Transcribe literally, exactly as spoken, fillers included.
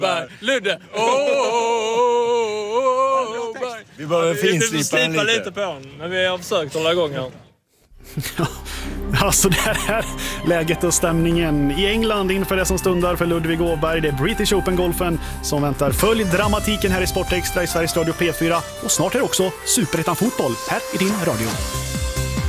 Ludde. Oh, oh, oh, oh. Vi behöver finslipa vi slipar lite. lite på den, men vi har försökt hålla igång här. Alltså det här läget och stämningen i England inför det som stundar för Ludvig Åberg. Det är British Open-golfen som väntar. Följ dramatiken här i Sport Extra i Sveriges Radio P fyra. Och snart är det också Superettan fotboll här i din radio.